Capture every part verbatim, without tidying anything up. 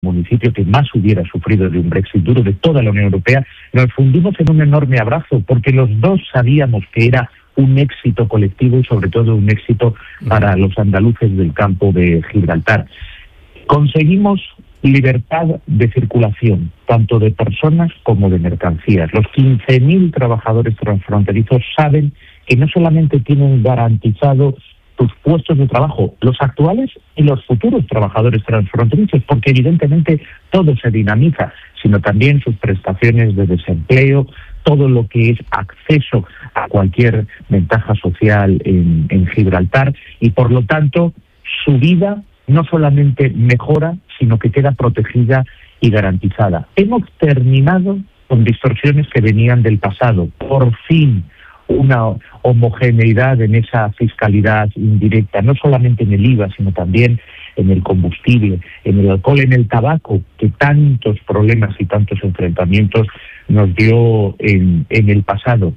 municipio que más hubiera sufrido de un Brexit duro de toda la Unión Europea, nos fundimos en un enorme abrazo, porque los dos sabíamos que era un éxito colectivo y sobre todo un éxito para los andaluces del campo de Gibraltar. Conseguimos libertad de circulación, tanto de personas como de mercancías. Los quince mil trabajadores transfronterizos saben que no solamente tienen garantizado sus puestos de trabajo, los actuales y los futuros trabajadores transfronterizos, porque evidentemente todo se dinamiza, sino también sus prestaciones de desempleo, todo lo que es acceso a cualquier ventaja social en, en Gibraltar, y por lo tanto su vida no solamente mejora, sino que queda protegida y garantizada. Hemos terminado con distorsiones que venían del pasado. Por fin, una homogeneidad en esa fiscalidad indirecta, no solamente en el I V A, sino también en el combustible, en el alcohol, en el tabaco, que tantos problemas y tantos enfrentamientos nos dio en, en el pasado.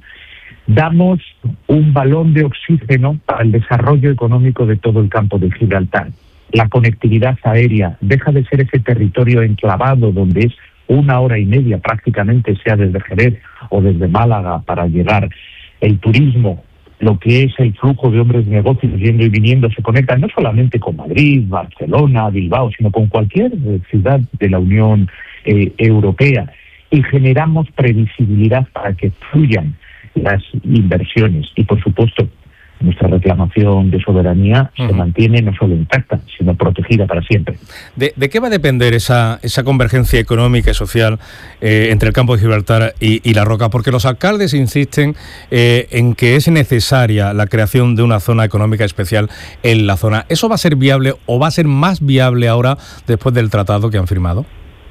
Damos un balón de oxígeno para el desarrollo económico de todo el campo de Gibraltar. La conectividad aérea deja de ser ese territorio enclavado donde es una hora y media prácticamente, sea desde Jerez o desde Málaga, para llegar. El turismo, lo que es el flujo de hombres de negocios yendo y viniendo, se conecta no solamente con Madrid, Barcelona, Bilbao, sino con cualquier ciudad de la Unión eh, Europea. Y generamos previsibilidad para que fluyan las inversiones. Y, por supuesto, nuestra reclamación de soberanía uh-huh. se mantiene no solo intacta, sino protegida para siempre. ¿De, de qué va a depender esa, esa convergencia económica y social eh, entre el campo de Gibraltar y, y La Roca? Porque los alcaldes insisten eh, en que es necesaria la creación de una zona económica especial en la zona. ¿Eso va a ser viable o va a ser más viable ahora después del tratado que han firmado?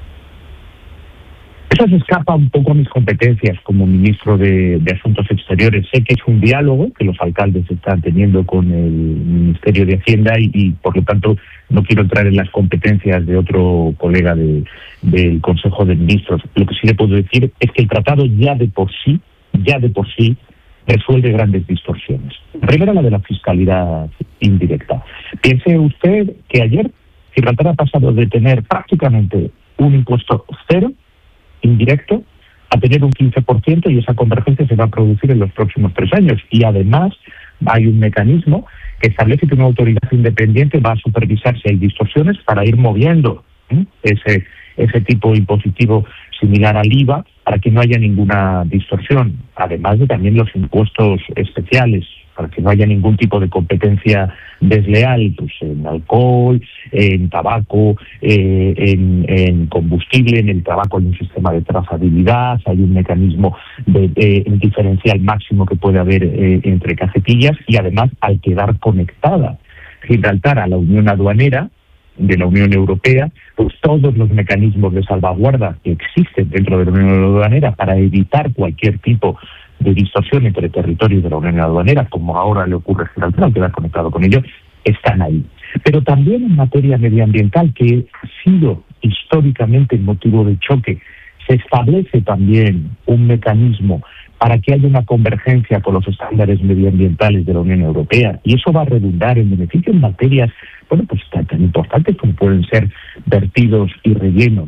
Eso se escapa un poco a mis competencias como ministro de, de Asuntos Exteriores. Sé que es un diálogo que los alcaldes están teniendo con el Ministerio de Hacienda y, y por lo tanto, no quiero entrar en las competencias de otro colega de, del Consejo de Ministros. Lo que sí le puedo decir es que el tratado ya de por sí, ya de por sí, resuelve grandes distorsiones. Primero, la de la fiscalidad indirecta. Piense usted que ayer Gibraltar ha pasado de tener prácticamente un impuesto cero indirecto a tener un quince por ciento, y esa convergencia se va a producir en los próximos tres años. Y además hay un mecanismo que establece que una autoridad independiente va a supervisar si hay distorsiones para ir moviendo ¿eh? ese ese tipo impositivo similar al I V A para que no haya ninguna distorsión, además de también los impuestos especiales, para que no haya ningún tipo de competencia desleal, pues en alcohol, en tabaco, eh, en, en combustible. En el tabaco hay un sistema de trazabilidad, hay un mecanismo de, de un diferencial máximo que puede haber eh, entre cajetillas, y además, al quedar conectada Gibraltar a la Unión Aduanera de la Unión Europea, pues todos los mecanismos de salvaguarda que existen dentro de la Unión Aduanera para evitar cualquier tipo de distorsión entre territorios de la Unión Aduanera, como ahora le ocurre a Gibraltar, al quedar conectado con ellos, están ahí. Pero también en materia medioambiental, que ha sido históricamente motivo de choque, se establece también un mecanismo para que haya una convergencia con los estándares medioambientales de la Unión Europea, y eso va a redundar en beneficio en materias, bueno, pues tan, tan importantes como pueden ser vertidos y rellenos.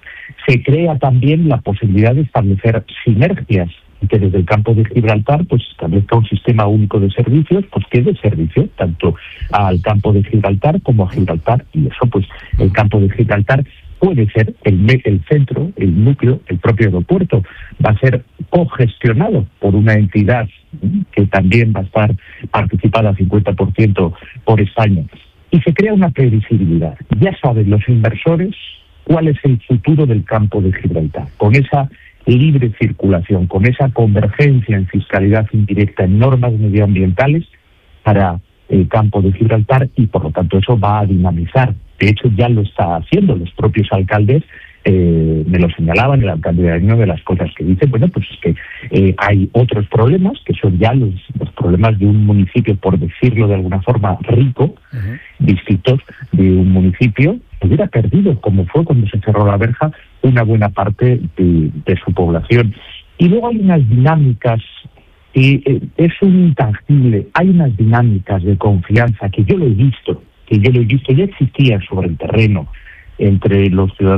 Se crea también la posibilidad de establecer sinergias, y que desde el campo de Gibraltar pues establezca un sistema único de servicios, pues que dé servicio tanto al campo de Gibraltar como a Gibraltar, y eso pues el campo de Gibraltar puede ser el, el centro, el núcleo, el propio aeropuerto. Va a ser cogestionado por una entidad que también va a estar participada al cincuenta por ciento por España. Y se crea una previsibilidad. Ya saben los inversores cuál es el futuro del campo de Gibraltar. Con esa libre circulación, con esa convergencia en fiscalidad indirecta, en normas medioambientales para el campo de Gibraltar, y por lo tanto eso va a dinamizar. De hecho, ya lo está haciendo. Los propios alcaldes eh, me lo señalaban. El alcalde de Año, de las cosas que dice, bueno, pues es que eh, hay otros problemas, que son ya los, los problemas de un municipio, por decirlo de alguna forma, rico, uh-huh. distintos de un municipio que hubiera perdido, como fue cuando se cerró la verja, una buena parte de, de su población. Y luego hay unas dinámicas, y eh, es un intangible, hay unas dinámicas de confianza que yo lo he visto, que yo lo he visto, ya existían sobre el terreno entre los ciudadanos